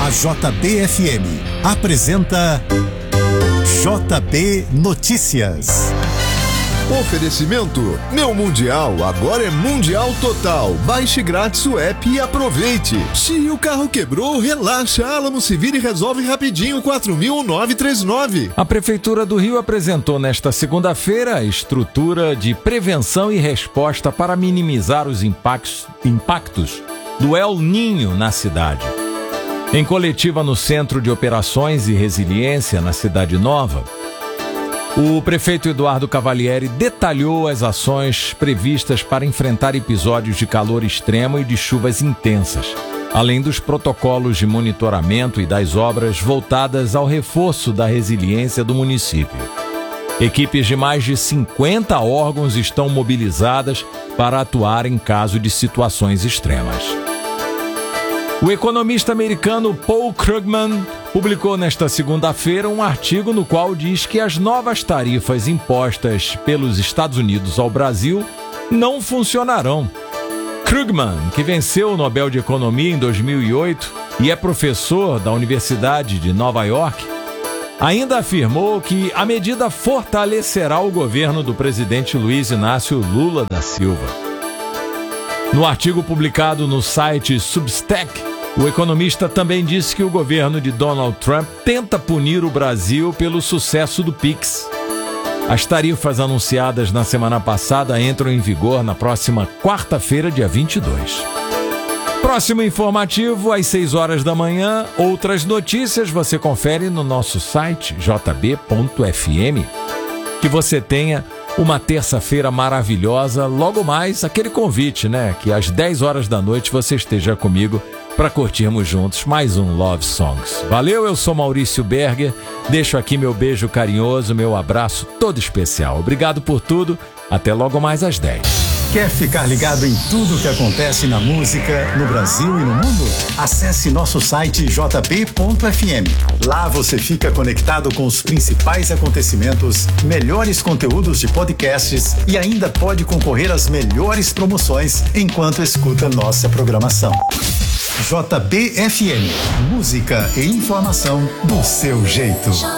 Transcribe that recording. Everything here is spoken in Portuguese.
A JBFM apresenta JB Notícias. Oferecimento: Meu Mundial agora é Mundial Total. Baixe grátis o app e aproveite. Se o carro quebrou, relaxa. Alamo se vira e resolve rapidinho. 4.939. A Prefeitura do Rio apresentou nesta segunda-feira a estrutura de prevenção e resposta para minimizar os impactos do El Niño na cidade. Em coletiva no Centro de Operações e Resiliência, na Cidade Nova, o prefeito Eduardo Cavalieri detalhou as ações previstas para enfrentar episódios de calor extremo e de chuvas intensas, além dos protocolos de monitoramento e das obras voltadas ao reforço da resiliência do município. Equipes de mais de 50 órgãos estão mobilizadas para atuar em caso de situações extremas. O economista americano Paul Krugman publicou nesta segunda-feira um artigo no qual diz que as novas tarifas impostas pelos Estados Unidos ao Brasil não funcionarão. Krugman, que venceu o Nobel de Economia em 2008 e é professor da Universidade de Nova York, ainda afirmou que a medida fortalecerá o governo do presidente Luiz Inácio Lula da Silva. No artigo publicado no site Substack, o economista também disse que o governo de Donald Trump tenta punir o Brasil pelo sucesso do Pix. As tarifas anunciadas na semana passada entram em vigor na próxima quarta-feira, dia 22. Próximo informativo, às 6 horas da manhã. Outras notícias você confere no nosso site jb.fm. Que você tenha uma terça-feira maravilhosa. Logo mais, aquele convite, que às 10 horas da noite você esteja comigo para curtirmos juntos mais um Love Songs. Valeu, eu sou Maurício Berger. Deixo aqui meu beijo carinhoso, meu abraço todo especial. Obrigado por tudo. Até logo mais às 10. Quer ficar ligado em tudo o que acontece na música, no Brasil e no mundo? Acesse nosso site jb.fm. Lá você fica conectado com os principais acontecimentos, melhores conteúdos de podcasts e ainda pode concorrer às melhores promoções enquanto escuta nossa programação. JBFM, música e informação do seu jeito.